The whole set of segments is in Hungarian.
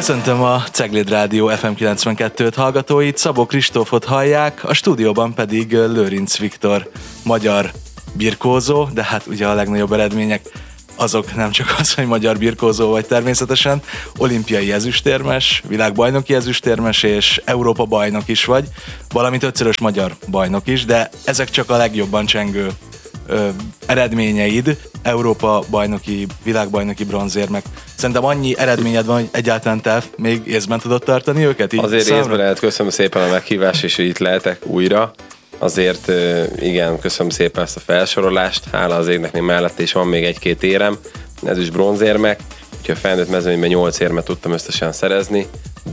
Köszöntöm a Cegléd Rádió FM 92-t hallgatóit, Szabó Kristófot hallják, a stúdióban pedig Lőrinc Viktor, magyar birkózó, de hát ugye a legnagyobb eredmények azok nem csak az, hogy magyar birkózó vagy természetesen, olimpiai ezüstérmes, világbajnoki ezüstérmes és Európa bajnok is vagy, valamint 5-szörös magyar bajnok is, de ezek csak a legjobban csengő eredményeid, Európa bajnoki, világbajnoki bronzérmek. Szerintem annyi eredményed van, hogy egyáltalán te még észben tudod tartani őket? Azért észben lehet, köszönöm szépen a meghívást, és hogy itt lehetek újra. Azért igen, köszönöm szépen ezt a felsorolást. Hála az égnek, még mellett is van még 1-2 érem, ez is bronzérmek. Úgyhogy a felnőtt mezőnyben 8 érmet tudtam összesen szerezni,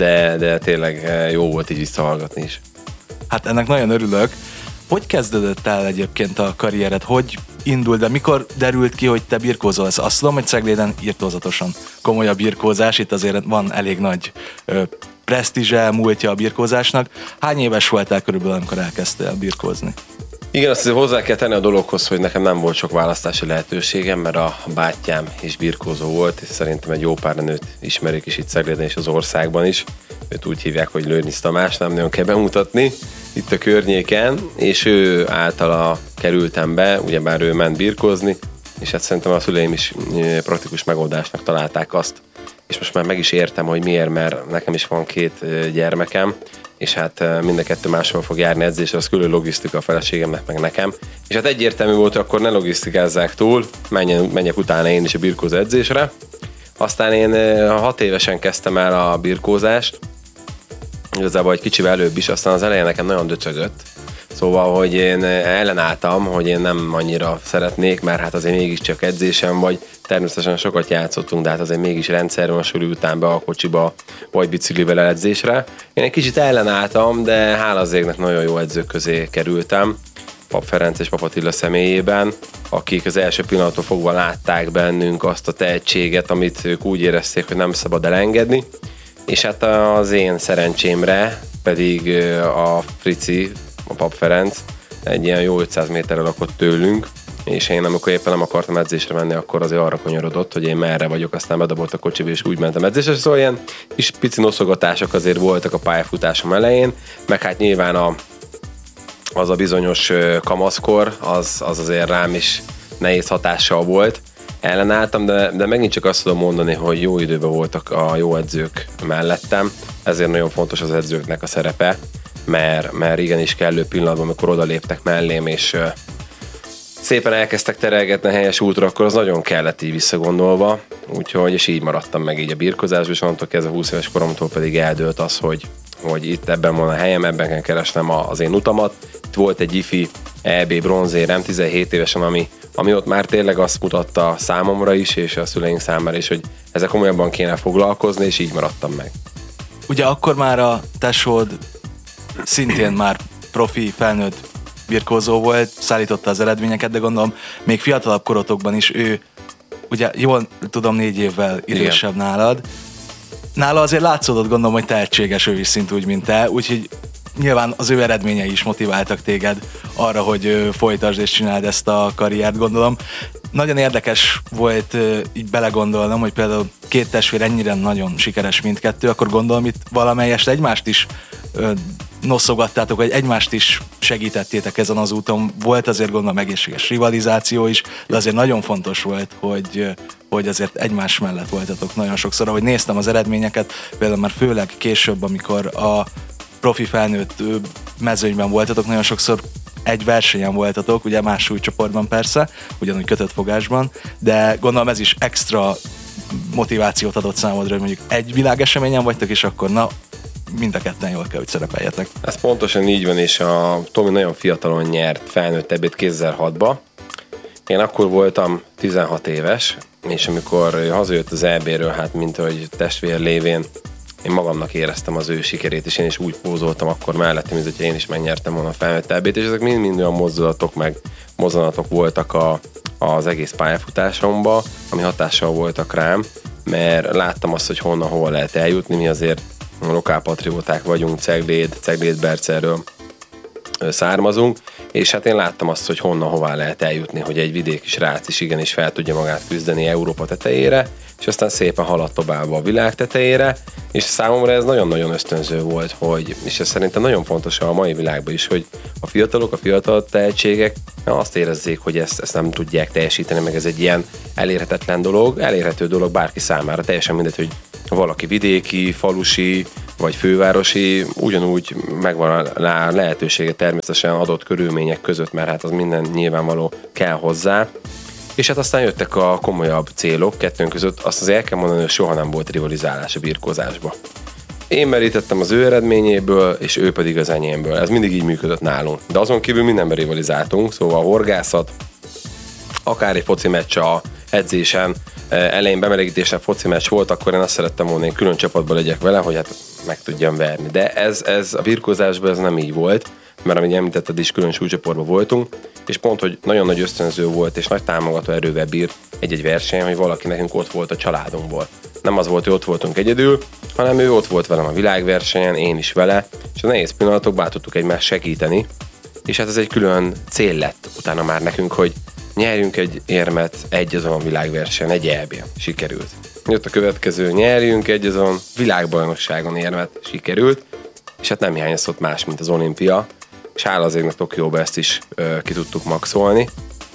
de tényleg jó volt így visszahallgatni is. Hát ennek nagyon örülök. Hogy kezdődött el egyébként a karriered? Hogy indult, de mikor derült ki, hogy te birkózol lesz? Azt tudom, hogy Cegléden irtózatosan komoly a birkózás, itt azért van elég nagy presztízse, múltja a birkózásnak. Hány éves voltál körülbelül, amikor elkezdtél birkózni? Igen, azt hozzá kell tenni a dologhoz, hogy nekem nem volt sok választási lehetőségem, mert a bátyám is birkózó volt, és szerintem egy jó pár nőt ismerik is itt Cegléden és az országban is. Őt úgy hívják, hogy Lőrinc Tamás, nem nagyon kell bemutatni itt a környéken, és ő általa kerültem be, ugyebár ő ment birkózni, és hát szerintem a szüleim is praktikus megoldásnak találták azt. És most már meg is értem, hogy miért, mert nekem is van 2 gyermekem, és hát mind a 2 máshol fog járni edzésre, az külön logisztika a feleségemnek, meg nekem. És hát egyértelmű volt, hogy akkor ne logisztikázzák túl, menjek utána én is a birkózó edzésre. Aztán én 6 évesen kezdtem el a birkózást, igazából egy kicsivel előbb is, aztán az elején nekem nagyon döcögött. Szóval, hogy én ellenálltam, hogy én nem annyira szeretnék, mert hát azért mégiscsak edzésem vagy, természetesen sokat játszottunk, de hát azért mégis rendszerben a suli után be a kocsiba, vagy biciklivel edzésre. Én egy kicsit ellenálltam, de hála az égnek nagyon jó edzők közé kerültem, Pap Ferenc és Pap Attila személyében, akik az első pillanattól fogva látták bennünk azt a tehetséget, amit ők úgy érezték, hogy nem szabad elengedni. És hát az én szerencsémre pedig a Frici, a Pap Ferenc egy ilyen jó 500 méterre lakott tőlünk, és én amikor éppen nem akartam edzésre menni, akkor azért arra kanyarodott, hogy én merre vagyok, aztán bedobott a kocsiba, és úgy mentem edzésre, szóval ilyen kis pici noszogatások azért voltak a pályafutásom elején, meg hát nyilván az a bizonyos kamaszkor, az azért rám is nehéz hatással volt. Ellenálltam, de megint csak azt tudom mondani, hogy jó időben voltak a jó edzők mellettem, ezért nagyon fontos az edzőknek a szerepe, mert igenis kellő pillanatban, amikor odaléptek mellém, és szépen elkezdtek terelgetni a helyes útra, akkor az nagyon kellett így visszagondolva, úgyhogy és így maradtam meg így a birkozásban, és onnantól kezdve 20 éves koromtól pedig eldőlt az, hogy itt ebben van a helyem, ebben kell keresnem az én utamat. Itt volt egy ifi EB bronzérem 17 évesen, ami ott már tényleg azt mutatta számomra is, és a szüleink számára is, hogy ezzel komolyabban kéne foglalkozni, és így maradtam meg. Ugye akkor már a tesód szintén már profi, felnőtt birkózó volt, szállította az eredményeket, de gondolom még fiatalabb korotokban is ő, ugye jól tudom 4 évvel idősebb nálad. Nála azért látszódott, gondolom, hogy tehetséges ő is szint úgy, mint te, úgyhogy nyilván az ő eredményei is motiváltak téged arra, hogy folytasd és csináld ezt a karriert, gondolom. Nagyon érdekes volt így belegondolnom, hogy például 2 testvér ennyire nagyon sikeres mindkettő, akkor gondolom itt valamelyest egymást is noszogattátok, vagy egymást is segítettétek ezen az úton. Volt azért gondolom egészséges rivalizáció is, de azért nagyon fontos volt, hogy azért egymás mellett voltatok nagyon sokszor. Ahogy néztem az eredményeket, például már főleg később, amikor a profi felnőtt mezőnyben voltatok, nagyon sokszor egy versenyen voltatok, ugye más súlycsoportban persze, ugyanúgy kötött fogásban, de gondolom ez is extra motivációt adott számodra, hogy mondjuk egy világeseményen vagytok, és akkor na, mind a ketten jól kell, hogy szerepeljetek. Ez pontosan így van, és a Tomi nagyon fiatalon nyert felnőtt EB-t 2006-ba. Én akkor voltam 16 éves, és amikor hazajött az EB-ről, hát mint hogy testvér lévén, én magamnak éreztem az ő sikerét, és én is úgy pózoltam akkor mellettem, mint hogy én is megnyertem volna a felnőtt EB-t, és ezek mind olyan mozdulatok, meg mozzanatok voltak az egész pályafutásomban, ami hatással voltak rám, mert láttam azt, hogy honnan, hova lehet eljutni, mi azért lokálpatrióták vagyunk, Cegléd Bercerről származunk, és hát én láttam azt, hogy honnan hová lehet eljutni, hogy egy vidéki srác is igenis fel tudja magát küzdeni Európa tetejére, és aztán szépen haladt tovább a világ tetejére, és számomra ez nagyon-nagyon ösztönző volt, és ez szerintem nagyon fontos a mai világban is, hogy a fiatal tehetségek azt érezzék, hogy ezt nem tudják teljesíteni, meg ez egy ilyen elérhetetlen dolog, elérhető dolog bárki számára, teljesen mindegy, hogy valaki vidéki, falusi, vagy fővárosi, ugyanúgy megvan a lehetősége természetesen adott körülmények között, mert hát az minden nyilvánvaló kell hozzá. És hát aztán jöttek a komolyabb célok kettőnk között, azt azért el kell mondani, hogy soha nem volt rivalizálás a birkózásba. Én merítettem az ő eredményéből, és ő pedig az enyémből. Ez mindig így működött nálunk. De azon kívül mindenben rivalizáltunk, szóval a horgászat, akár egy foci meccs a edzésen, elején bemelegítésen foci meccs volt, akkor én azt szerettem volna, én külön csapatban legyek vele, hogy hát meg tudjam verni. De ez a birkózásban ez nem így volt, mert amit említetted is, külön súlycsoportban voltunk, és pont, hogy nagyon nagy ösztönző volt, és nagy támogató erővel bírt egy verseny, hogy valaki nekünk ott volt a családunkból. Nem az volt, hogy ott voltunk egyedül, hanem ő ott volt velem a világversenyen, én is vele, és a nehéz pillanatokban át tudtuk egymást segíteni, és hát ez egy külön cél lett utána már nekünk, hogy nyerjünk egy érmet azon a világversenyen, egy EB-n. Sikerült. Jött a következő, nyerjünk azon világbajnokságon érmet. Sikerült. És hát nem hiányzott más, mint az olimpia. És hála az égnek Tokióba ezt is ki tudtuk maxolni.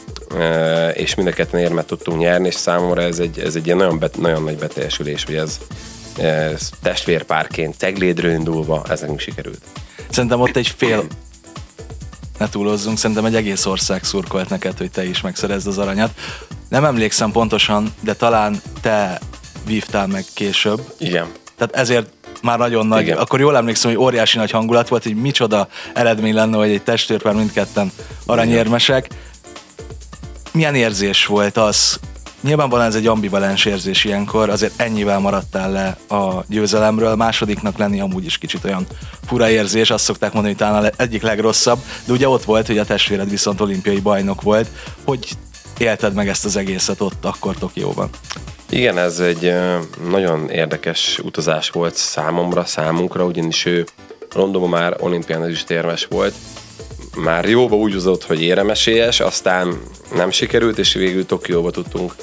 És mind a ketten érmet tudtunk nyerni, és számomra ez egy ilyen nagyon nagy beteljesülés, hogy ez testvérpárként Ceglédről indulva, ez nekünk sikerült. Szerintem ott egy fél, ne túlozzunk, szerintem egy egész ország szurkolt neked, hogy te is megszerezd az aranyat. Nem emlékszem pontosan, de talán te vívtál meg később. Igen. Tehát ezért már nagyon nagy, igen. Akkor jól emlékszem, hogy óriási nagy hangulat volt, hogy micsoda eredmény lenne, hogy egy testvérpár mindketten aranyérmesek. Milyen érzés volt az? Nyilvánvalóan ez egy ambivalens érzés ilyenkor, azért ennyivel maradtál le a győzelemről, másodiknak lenni amúgy is kicsit olyan fura érzés, azt szokták mondani, hogy talán egyik legrosszabb, de ugye ott volt, hogy a testvéred viszont olimpiai bajnok volt. Hogy élted meg ezt az egészet ott akkor Tokióban? Igen, ez egy nagyon érdekes utazás volt számunkra, ugyanis ő Londonban már olimpián ezüstérmes volt. Már jóba úgy uzott, hogy éremesélyes, aztán nem sikerült, és végül Tokióba tudtunk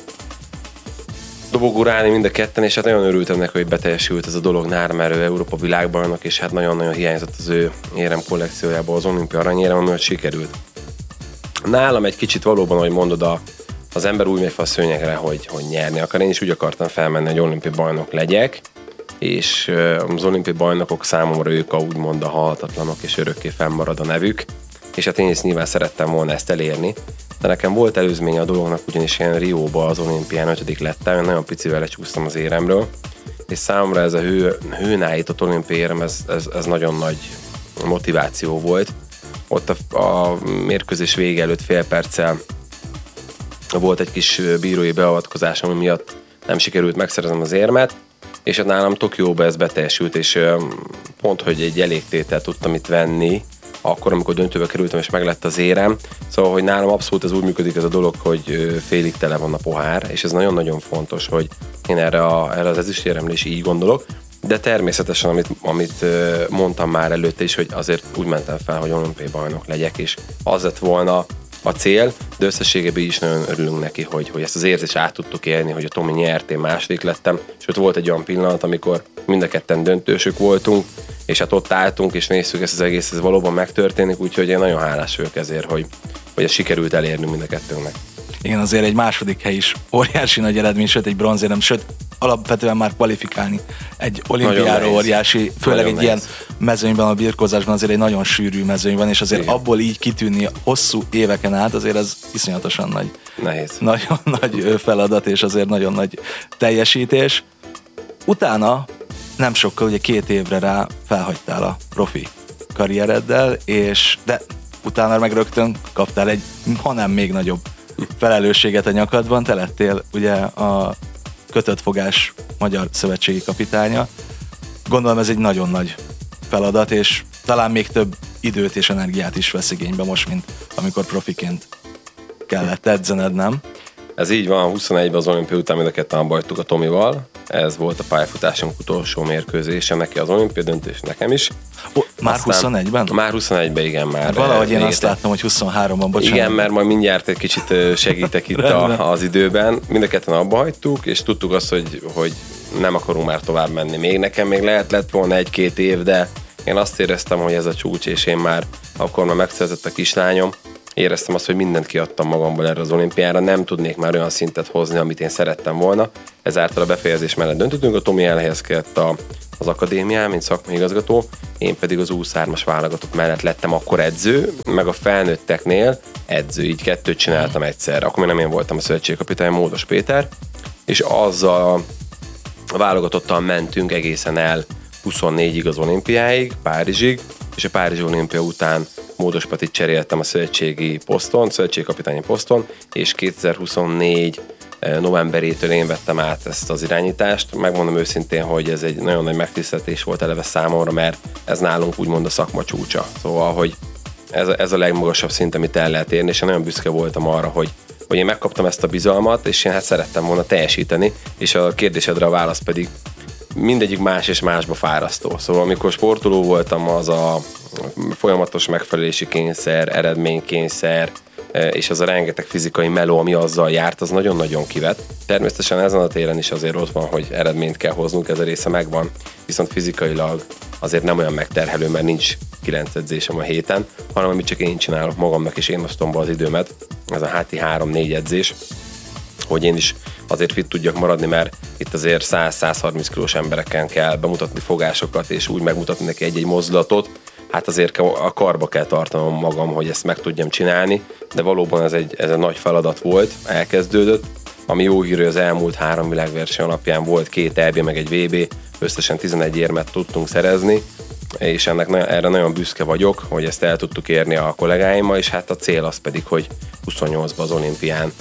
dobogurálni mind a ketten, és hát nagyon örültem neki, hogy beteljesült ez a dolog nálam, mert ő Európa világbajnok, és hát nagyon-nagyon hiányzott az ő érem kollekciójából az olimpia aranyérem, ami sikerült. Nálam egy kicsit valóban, ahogy mondod, az ember úgy megy fel a szőnyegre, hogy nyerni akar. Én is úgy akartam felmenni, hogy olimpiai bajnok legyek, és az olimpiai bajnokok számomra ők úgymond a halhatatlanok, és örökké fennmarad a nevük, és hát én is nyilván szerettem volna ezt elérni, de nekem volt előzménye a dolognak, ugyanis én Rióba az olimpián 5. lettem, én nagyon picivel lecsúsztam az éremről, és számomra ez a hőn állított olimpiai érem, ez nagyon nagy motiváció volt. Ott a mérkőzés vége előtt fél perccel volt egy kis bírói beavatkozás, ami miatt nem sikerült megszereznem az érmet, és hát nálam Tokióba ez beteljesült, és pont, hogy egy elégtételt tudtam itt venni, akkor, amikor döntőbe kerültem, és meglett az érem. Szóval, hogy nálam abszolút ez úgy működik ez a dolog, hogy félig tele van a pohár, és ez nagyon-nagyon fontos, hogy én erre az ezüstéremre is így gondolok, de természetesen, amit mondtam már előtte is, hogy azért úgy mentem fel, hogy olimpiai bajnok legyek, és az lett volna a cél, de összességében is nagyon örülünk neki, hogy ezt az érzést át tudtuk élni, hogy a Tomi nyert, én második lettem, és ott volt egy olyan pillanat, amikor mind a ketten döntősök voltunk, és hát ott álltunk, és néztük ezt az egész, ez valóban megtörténik, úgyhogy én nagyon hálás vagyok ezért, hogy ezt sikerült elérni mind a kettőnknek. Igen, azért egy második hely is óriási nagy eredmény, sőt egy bronzérem, sőt alapvetően már kvalifikálni egy olimpiára óriási, főleg egy ilyen mezőnyben, a birkózásban azért egy nagyon sűrű mezőny van, és azért abból így kitűnni hosszú éveken át, azért ez iszonyatosan nagy. Nehéz. Nagyon nagy feladat, és azért nagyon nagy teljesítés. Utána nem sokkal, ugye 2 évre rá felhagytál a profi karriereddel, de utána meg rögtön kaptál egy, hanem még nagyobb felelősséget a nyakadban, te lettél ugye a kötött fogás magyar szövetségi kapitánya. Gondolom ez egy nagyon nagy feladat, és talán még több időt és energiát is vesz igénybe most, mint amikor profiként kellett edzened, nem? Ez így van, 21-ben az olimpia után mind a ketten abba hagytuk a Tomival. Ez volt a pályafutásunk utolsó mérkőzése, neki az olimpia döntés, nekem is. Már 21-ben? Már 21-ben, igen. Már valahogy én azt láttam, hogy 23-ban, bocsánat. Igen, mert majd mindjárt egy kicsit segítek itt az időben. Mind a ketten abba hagytuk, és tudtuk azt, hogy nem akarunk már tovább menni. Még nekem még lett volna 1-2 év, de én azt éreztem, hogy ez a csúcs, és én már akkor megszerzett a kislányom. Éreztem azt, hogy mindent kiadtam magamból erre az olimpiára, nem tudnék már olyan szintet hozni, amit én szerettem volna. Ezáltal a befejezés mellett döntöttünk, a Tomi elhelyezkedett az akadémián, mint szakmai igazgató, én pedig az U3-as válogatott mellett lettem akkor edző, meg a felnőtteknél edző, így 2 csináltam egyszer. Akkor még nem én voltam a szövetségkapitány, Módos Péter, és azzal a válogatottal mentünk egészen el 24-ig az olimpiáig, Párizsig, és a Párizsi olimpia után Módos Petit cseréltem a szövetségkapitányi poszton, és 2024 novemberétől én vettem át ezt az irányítást. Megmondom őszintén, hogy ez egy nagyon nagy megtiszteltetés volt eleve számomra, mert ez nálunk úgymond a szakma csúcsa. Szóval, hogy ez a legmagasabb szint, amit el lehet érni, és én nagyon büszke voltam arra, hogy én megkaptam ezt a bizalmat, és én szerettem volna teljesíteni, és a kérdésedre a válasz pedig mindegyik más és másba fárasztó. Szóval amikor sportoló voltam, az a folyamatos megfelelési kényszer, eredménykényszer, és az a rengeteg fizikai meló, ami azzal járt, az nagyon-nagyon kivett. Természetesen ezen a téren is azért ott van, hogy eredményt kell hoznunk, ez a része megvan, viszont fizikailag azért nem olyan megterhelő, mert nincs 9 edzésem a héten, hanem amit csak én csinálok magamnak, és én osztom be az időmet, ez a háti 3-4 edzés, hogy én is azért fit tudjak maradni, mert itt azért 100-130 kilós embereken kell bemutatni fogásokat, és úgy megmutatni neki egy-egy mozdulatot, hát azért a karba kell tartanom magam, hogy ezt meg tudjam csinálni, de valóban ez egy nagy feladat volt, elkezdődött, ami jó hír, hogy az elmúlt 3 világverseny alapján volt 2 EB meg egy VB, összesen 11 érmet tudtunk szerezni, és erre nagyon büszke vagyok, hogy ezt el tudtuk érni a kollégáimmal, és hát a cél az pedig, hogy 28-ban az olimpián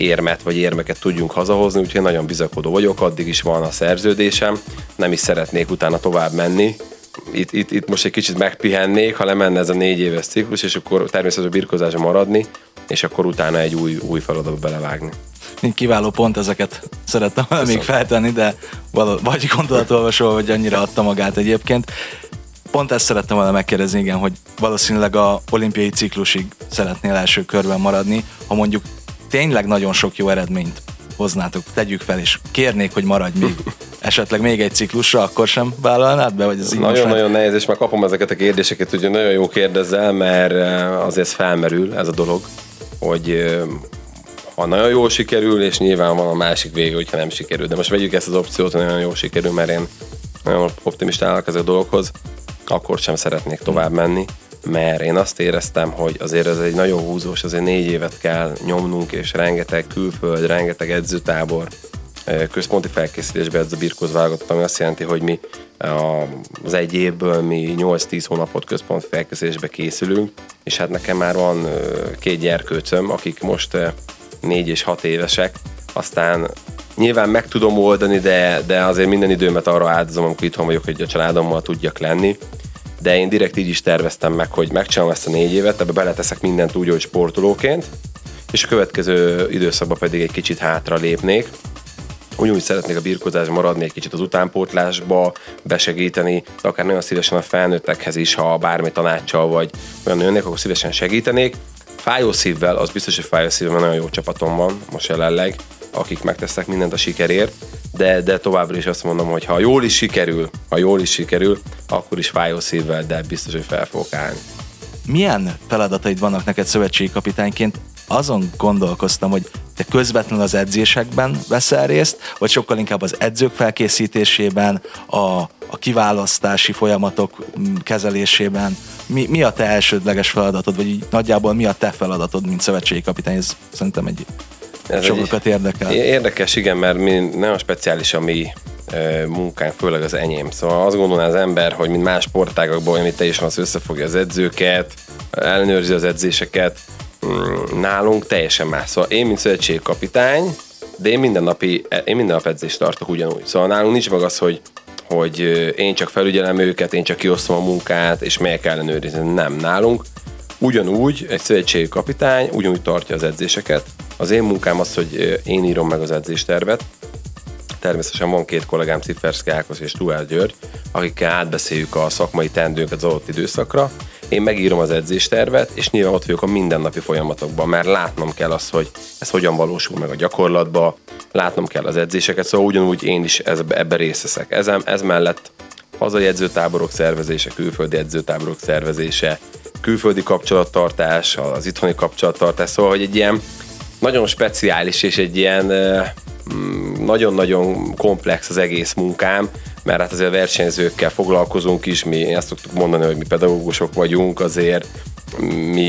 érmeket tudjunk hazahozni, úgyhogy nagyon bizakodó vagyok, addig is van a szerződésem, nem is szeretnék utána tovább menni. Itt most egy kicsit megpihennék, ha lemenne ez a 4 éves ciklus, és akkor természetesen a birkózásra maradni, és akkor utána egy új feladatba belevágni. Kiváló pont, ezeket szerettem még feltenni, de vagy gondolatolvasó, hogy annyira adta magát egyébként. Pont ezt szerettem volna megkérdezni, igen, hogy valószínűleg a olimpiai ciklusig szeretnél első körben maradni, ha mondjuk tényleg nagyon sok jó eredményt hoznátok, tegyük fel, és kérnék, hogy maradj még esetleg még egy ciklusra, akkor sem vállalnád be? Vagy ez nagyon nehéz, és már kapom ezeket a kérdéseket, úgyhogy nagyon jó kérdezel, mert azért felmerül ez a dolog, hogy ha nagyon jól sikerül, és nyilván van a másik vége, hogyha nem sikerül. De most vegyük ezt az opciót, hogy nagyon jól sikerül, mert én nagyon optimista állok ezek a dologhoz, akkor sem szeretnék tovább menni, mert én azt éreztem, hogy azért ez egy nagyon húzós, azért 4 évet kell nyomnunk, és rengeteg külföld, rengeteg edzőtábor, központi felkészülésbe edz a birkóz válogatott, ami azt jelenti, hogy mi az egy évből mi 8-10 hónapot központi felkészülésbe készülünk, és hát nekem már van 2 gyerkőcöm, akik most 4 és 6 évesek, aztán nyilván meg tudom oldani, de azért minden időmet arra áldozom, amikor itthon vagyok, hogy a családommal tudjak lenni, de én direkt így is terveztem meg, hogy megcsinálom ezt a 4 évet, ebbe beleteszek mindent úgy, hogy sportolóként, és a következő időszakban pedig egy kicsit hátra lépnék. Úgy szeretnék a birkózásban maradni, egy kicsit az utánpótlásba besegíteni, de akár nagyon szívesen a felnőttekhez is, ha bármi tanácssal vagy olyan jönnék, akkor szívesen segítenék. Fájó szívvel, az biztos, hogy fájó szívvel, mert nagyon jó csapatom van most jelenleg, akik megtesznek mindent a sikerért, de továbbra is azt mondom, hogy ha jól is sikerül, akkor is fájó szívvel, de biztos, hogy fel fogok állni. Milyen feladataid vannak neked szövetségi kapitányként? Azon gondolkoztam, hogy te közvetlenül az edzésekben veszel részt, vagy sokkal inkább az edzők felkészítésében, a kiválasztási folyamatok kezelésében. Mi a te elsődleges feladatod, vagy így nagyjából mi a te feladatod, mint szövetségi kapitány? Ez szerintem ez sokakat érdekel. Érdekes, igen, mert mi nagyon speciális a mi munkánk, főleg az enyém. Szóval azt gondolná az ember, hogy mint más sportágakban, amit teljesen az összefogja az edzőket, ellenőrzi az edzéseket, nálunk teljesen más. Szóval én, mint szövetségi kapitány, de én minden nap edzést tartok ugyanúgy. Szóval nálunk nincs meg az, hogy én csak felügyelem őket, én csak kiosztom a munkát, és melyek ellenőrizni. Nem, nálunk ugyanúgy egy szövetségi kapitány ugyanúgy tartja az edzéseket. Az én munkám az, hogy én írom meg az edzéstervet, természetesen van 2 kollégám, Ciferszki Ákos és Tuál György, akikkel átbeszéljük a szakmai teendőnket az adott időszakra. Én megírom az edzéstervet, és nyilván ott vagyok a mindennapi folyamatokban, mert látnom kell azt, hogy ez hogyan valósul meg a gyakorlatban, látnom kell az edzéseket, szóval ugyanúgy én is ebbe részt veszek. Ez mellett hazai edzőtáborok szervezése, külföldi edzőtáborok szervezése, külföldi kapcsolattartás, az itthoni kapcsolattartás, szóval hogy egy ilyen nagyon speciális és egy ilyen nagyon-nagyon komplex az egész munkám, mert hát azért a versenyzőkkel foglalkozunk is, mi azt szoktuk mondani, hogy mi pedagógusok vagyunk, azért